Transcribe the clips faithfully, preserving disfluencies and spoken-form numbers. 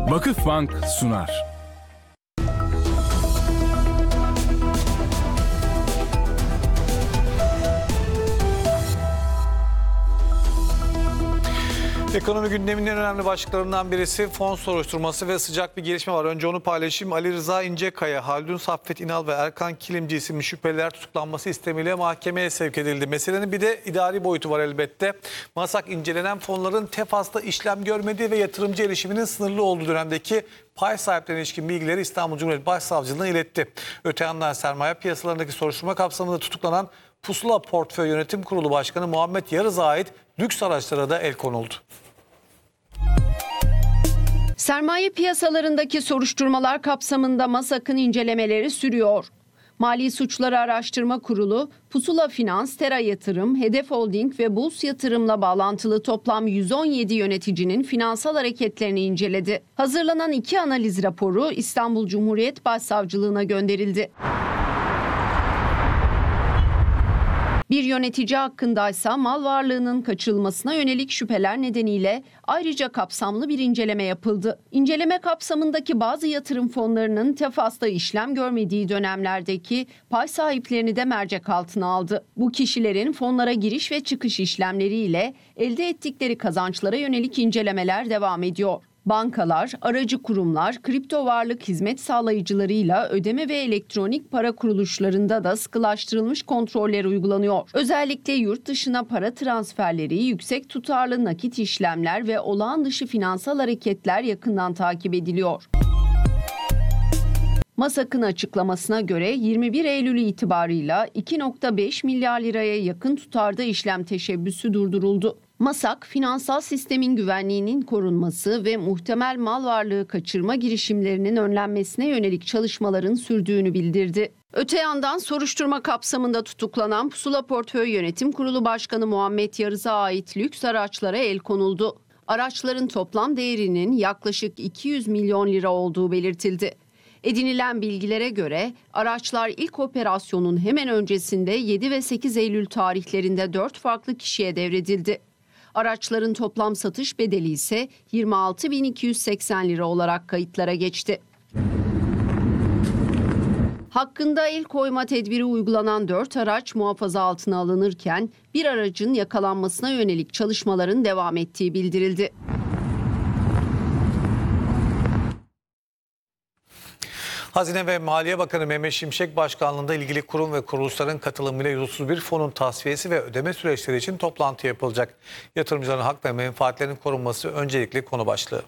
Vakıfbank sunar. Ekonomi gündeminin en önemli başlıklarından birisi fon soruşturması ve sıcak bir gelişme var. Önce onu paylaşayım. Ali Rıza İncekaya, Haldun Saffet İnal ve Erkan Kilimci isimli şüpheliler tutuklanması istemiyle mahkemeye sevk edildi. Meselenin bir de idari boyutu var elbette. MASAK incelenen fonların TEFAS'ta işlem görmediği ve yatırımcı erişiminin sınırlı olduğu dönemdeki pay sahiplerine ilişkin bilgileri İstanbul Cumhuriyet Başsavcılığına iletti. Öte yandan sermaye piyasalarındaki soruşturma kapsamında tutuklanan Pusula Portföy Yönetim Kurulu Başkanı Muhammed Yarız'a ait lüks araçlara da el konuldu. Sermaye piyasalarındaki soruşturmalar kapsamında MASAK'ın incelemeleri sürüyor. Mali Suçları Araştırma Kurulu, Pusula Finans, Tera Yatırım, Hedef Holding ve Burs Yatırım'la bağlantılı toplam yüz on yedi yöneticinin finansal hareketlerini inceledi. Hazırlanan iki analiz raporu İstanbul Cumhuriyet Başsavcılığına gönderildi. Bir yönetici hakkındaysa mal varlığının kaçırılmasına yönelik şüpheler nedeniyle ayrıca kapsamlı bir inceleme yapıldı. İnceleme kapsamındaki bazı yatırım fonlarının TEFAS'ta işlem görmediği dönemlerdeki pay sahiplerini de mercek altına aldı. Bu kişilerin fonlara giriş ve çıkış işlemleriyle elde ettikleri kazançlara yönelik incelemeler devam ediyor. Bankalar, aracı kurumlar, kripto varlık hizmet sağlayıcılarıyla ödeme ve elektronik para kuruluşlarında da sıkılaştırılmış kontroller uygulanıyor. Özellikle yurt dışına para transferleri, yüksek tutarlı nakit işlemler ve olağan dışı finansal hareketler yakından takip ediliyor. MASAK'ın açıklamasına göre yirmi bir Eylül itibarıyla iki virgül beş milyar liraya yakın tutarda işlem teşebbüsü durduruldu. MASAK, finansal sistemin güvenliğinin korunması ve muhtemel mal varlığı kaçırma girişimlerinin önlenmesine yönelik çalışmaların sürdüğünü bildirdi. Öte yandan soruşturma kapsamında tutuklanan Pusula Portföy Yönetim Kurulu Başkanı Muhammed Yarız'a ait lüks araçlara el konuldu. Araçların toplam değerinin yaklaşık iki yüz milyon lira olduğu belirtildi. Edinilen bilgilere göre araçlar ilk operasyonun hemen öncesinde yedi ve sekiz Eylül tarihlerinde dört farklı kişiye devredildi. Araçların toplam satış bedeli ise yirmi altı bin iki yüz seksen lira olarak kayıtlara geçti. Hakkında el koyma tedbiri uygulanan dört araç muhafaza altına alınırken bir aracın yakalanmasına yönelik çalışmaların devam ettiği bildirildi. Hazine ve Maliye Bakanı Mehmet Şimşek başkanlığında ilgili kurum ve kuruluşların katılımıyla yüz otuz bir fonun tasfiyesi ve ödeme süreçleri için toplantı yapılacak. Yatırımcıların hak ve menfaatlerinin korunması öncelikli konu başlığı.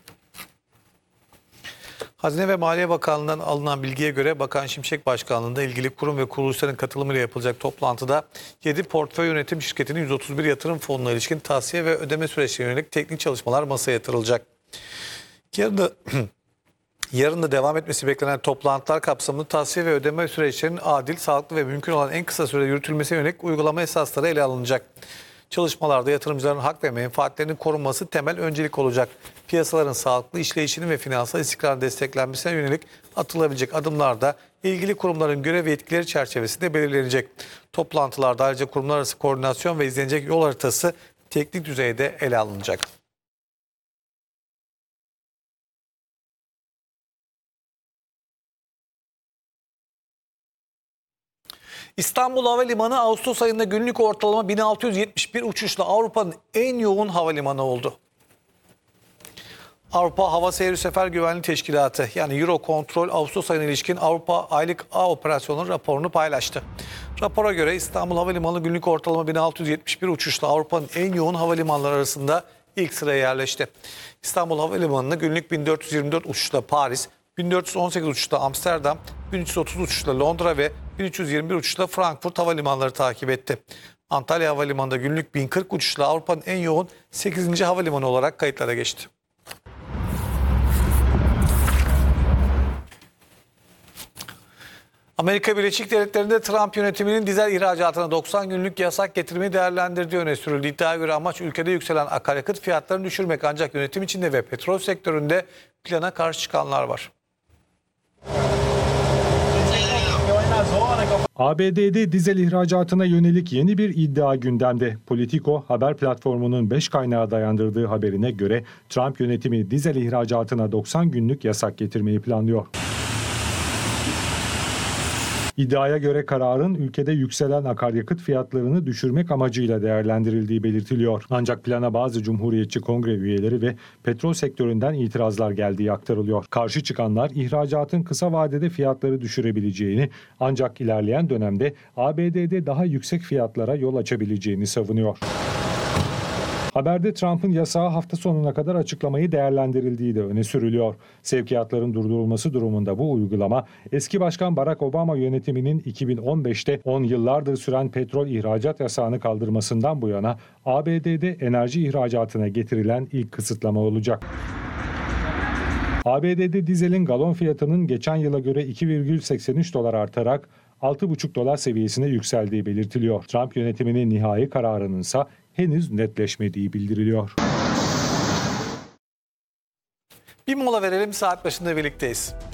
Hazine ve Maliye Bakanlığı'ndan alınan bilgiye göre Bakan Şimşek başkanlığında ilgili kurum ve kuruluşların katılımıyla yapılacak toplantıda yedi portföy yönetim şirketinin yüz otuz bir yatırım fonuna ilişkin tasfiye ve ödeme süreçlerine yönelik teknik çalışmalar masaya yatırılacak. Yarın da Yarın da devam etmesi beklenen toplantılar kapsamında tasfiye ve ödeme süreçlerinin adil, sağlıklı ve mümkün olan en kısa sürede yürütülmesine yönelik uygulama esasları ele alınacak. Çalışmalarda yatırımcıların hak ve menfaatlerinin korunması temel öncelik olacak. Piyasaların sağlıklı işleyişinin ve finansal istikrarın desteklenmesine yönelik atılabilecek adımlar da ilgili kurumların görev ve yetkileri çerçevesinde belirlenecek. Toplantılarda ayrıca kurumlar arası koordinasyon ve izlenecek yol haritası teknik düzeyde ele alınacak. İstanbul Havalimanı Ağustos ayında günlük ortalama bin altı yüz yetmiş bir uçuşla Avrupa'nın en yoğun havalimanı oldu. Avrupa Hava Seyri Sefer Güvenliği Teşkilatı yani Eurocontrol Ağustos ayına ilişkin Avrupa aylık ağ operasyonu raporunu paylaştı. Rapora göre İstanbul Havalimanı günlük ortalama bin altı yüz yetmiş bir uçuşla Avrupa'nın en yoğun havalimanları arasında ilk sıraya yerleşti. İstanbul Havalimanı'nı günlük bin dört yüz yirmi dört uçuşla Paris, bin dört yüz on sekiz uçuşla Amsterdam, bin üç yüz otuz uçuşla Londra ve bin üç yüz yirmi bir uçuşla Frankfurt havalimanları takip etti. Antalya Havalimanı'nda günlük bin kırk uçuşla Avrupa'nın en yoğun sekizinci havalimanı olarak kayıtlara geçti. Amerika Birleşik Devletleri'nde Trump yönetiminin dizel ihracatına doksan günlük yasak getirmeyi değerlendirdiği öne sürüldü. İddiaya göre amaç ülkede yükselen akaryakıt fiyatlarını düşürmek, ancak yönetim içinde ve petrol sektöründe plana karşı çıkanlar var. A B D'de dizel ihracatına yönelik yeni bir iddia gündemde. Politico haber platformunun beş kaynağa dayandırdığı haberine göre Trump yönetimi dizel ihracatına doksan günlük yasak getirmeyi planlıyor. İddiaya göre kararın ülkede yükselen akaryakıt fiyatlarını düşürmek amacıyla değerlendirildiği belirtiliyor. Ancak plana bazı Cumhuriyetçi Kongre üyeleri ve petrol sektöründen itirazlar geldiği aktarılıyor. Karşı çıkanlar ihracatın kısa vadede fiyatları düşürebileceğini ancak ilerleyen dönemde A B D'de daha yüksek fiyatlara yol açabileceğini savunuyor. Haberde Trump'ın yasağı hafta sonuna kadar açıklamayı değerlendirildiği de öne sürülüyor. Sevkiyatların durdurulması durumunda bu uygulama eski başkan Barack Obama yönetiminin iki bin on beşte on yıllardır süren petrol ihracat yasağını kaldırmasından bu yana A B D'de enerji ihracatına getirilen ilk kısıtlama olacak. A B D'de dizelin galon fiyatının geçen yıla göre iki virgül seksen üç dolar artarak altı buçuk dolar seviyesine yükseldiği belirtiliyor. Trump yönetiminin nihai kararının ise henüz netleşmediği bildiriliyor. Bir mola verelim, saat başında birlikteyiz.